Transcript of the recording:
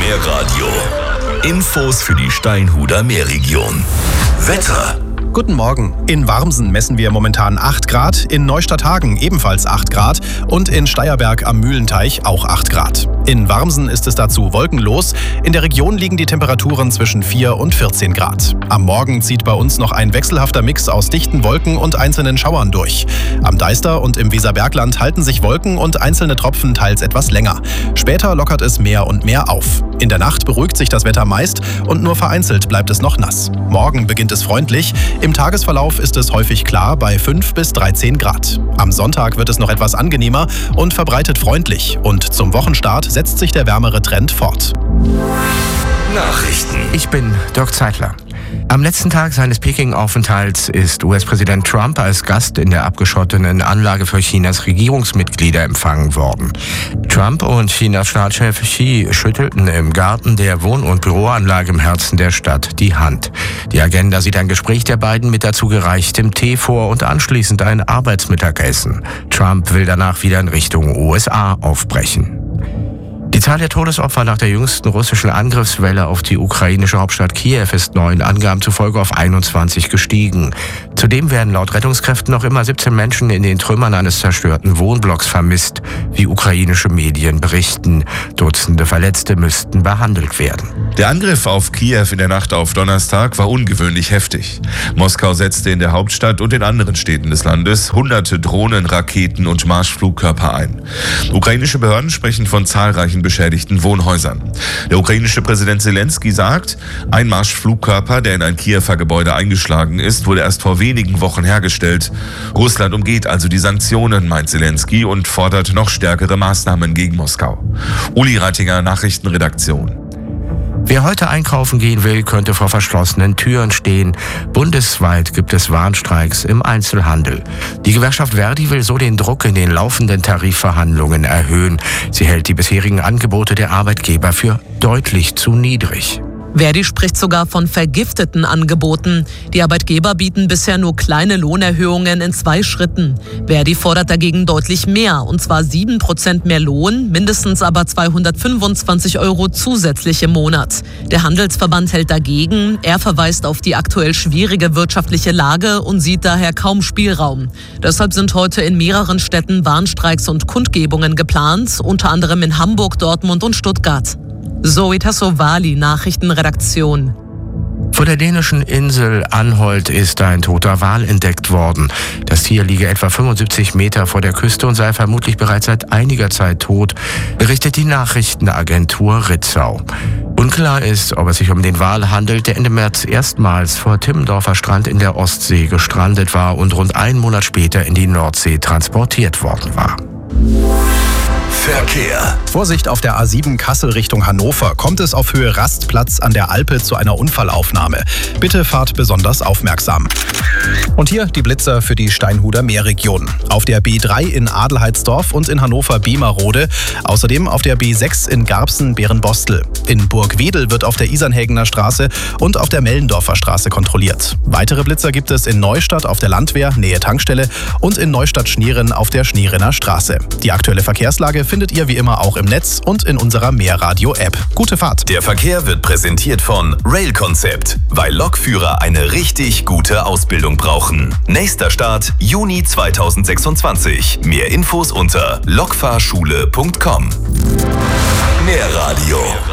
Meerradio. Infos für die Steinhuder Meerregion. Wetter. Guten Morgen. In Warmsen messen wir momentan 8 Grad, in Neustadt-Hagen ebenfalls 8 Grad und in Steierberg am Mühlenteich auch 8 Grad. In Warmsen ist es dazu wolkenlos. In der Region liegen die Temperaturen zwischen 4 und 14 Grad. Am Morgen zieht bei uns noch ein wechselhafter Mix aus dichten Wolken und einzelnen Schauern durch. Am Deister und im Weserbergland halten sich Wolken und einzelne Tropfen teils etwas länger. Später lockert es mehr und mehr auf. In der Nacht beruhigt sich das Wetter meist und nur vereinzelt bleibt es noch nass. Morgen beginnt es freundlich. Im Tagesverlauf ist es häufig klar bei 5 bis 13 Grad. Am Sonntag wird es noch etwas angenehmer und verbreitet freundlich. Und zum Wochenstart setzt sich der wärmere Trend fort. Nachrichten. Ich bin Dirk Zeitler. Am letzten Tag seines Peking-Aufenthalts ist US-Präsident Trump als Gast in der abgeschotteten Anlage für Chinas Regierungsmitglieder empfangen worden. Trump und Chinas Staatschef Xi schüttelten im Garten der Wohn- und Büroanlage im Herzen der Stadt die Hand. Die Agenda sieht ein Gespräch der beiden mit dazu gereichtem Tee vor und anschließend ein Arbeitsmittagessen. Trump will danach wieder in Richtung USA aufbrechen. Die Zahl der Todesopfer nach der jüngsten russischen Angriffswelle auf die ukrainische Hauptstadt Kiew ist neuen Angaben zufolge auf 21 gestiegen. Zudem werden laut Rettungskräften noch immer 17 Menschen in den Trümmern eines zerstörten Wohnblocks vermisst, wie ukrainische Medien berichten. Dutzende Verletzte müssten behandelt werden. Der Angriff auf Kiew in der Nacht auf Donnerstag war ungewöhnlich heftig. Moskau setzte in der Hauptstadt und in anderen Städten des Landes hunderte Drohnen, Raketen und Marschflugkörper ein. Ukrainische Behörden sprechen von zahlreichen beschädigten Wohnhäusern. Der ukrainische Präsident Zelensky sagt, ein Marschflugkörper, der in ein Kiewer Gebäude eingeschlagen ist, wurde erst vor wenigen Wochen hergestellt. Russland umgeht also die Sanktionen, meint Zelensky, und fordert noch stärkere Maßnahmen gegen Moskau. Uli Reitinger, Nachrichtenredaktion. Wer heute einkaufen gehen will, könnte vor verschlossenen Türen stehen. Bundesweit gibt es Warnstreiks im Einzelhandel. Die Gewerkschaft Verdi will so den Druck in den laufenden Tarifverhandlungen erhöhen. Sie hält die bisherigen Angebote der Arbeitgeber für deutlich zu niedrig. Verdi spricht sogar von vergifteten Angeboten. Die Arbeitgeber bieten bisher nur kleine Lohnerhöhungen in 2 Schritten. Verdi fordert dagegen deutlich mehr, und zwar 7% mehr Lohn, mindestens aber 225 € zusätzlich im Monat. Der Handelsverband hält dagegen. Er verweist auf die aktuell schwierige wirtschaftliche Lage und sieht daher kaum Spielraum. Deshalb sind heute in mehreren Städten Warnstreiks und Kundgebungen geplant, unter anderem in Hamburg, Dortmund und Stuttgart. Zoe Tassovali, Nachrichtenredaktion. Vor der dänischen Insel Anholt ist ein toter Wal entdeckt worden. Das Tier liege etwa 75 Meter vor der Küste und sei vermutlich bereits seit einiger Zeit tot, berichtet die Nachrichtenagentur Ritzau. Unklar ist, ob es sich um den Wal handelt, der Ende März erstmals vor Timmendorfer Strand in der Ostsee gestrandet war und rund einen Monat später in die Nordsee transportiert worden war. Verkehr. Vorsicht auf der A7 Kassel Richtung Hannover. Kommt es auf Höhe Rastplatz an der Alpe zu einer Unfallaufnahme. Bitte fahrt besonders aufmerksam. Und hier die Blitzer für die Steinhuder Meerregion. Auf der B3 in Adelheidsdorf und in Hannover-Bemerode. Außerdem auf der B6 in Garbsen-Berenbostel. In Burgwedel wird auf der Isernhägener Straße und auf der Mellendorfer Straße kontrolliert. Weitere Blitzer gibt es in Neustadt auf der Landwehr, Nähe Tankstelle, und in Neustadt-Schnieren auf der Schnierener Straße. Die aktuelle Verkehrslage findet ihr wie immer auch im Netz und in unserer Meerradio-App. Gute Fahrt! Der Verkehr wird präsentiert von Rail Concept, weil Lokführer eine richtig gute Ausbildung brauchen. Nächster Start Juni 2026. Mehr Infos unter lokfahrschule.com. Meerradio.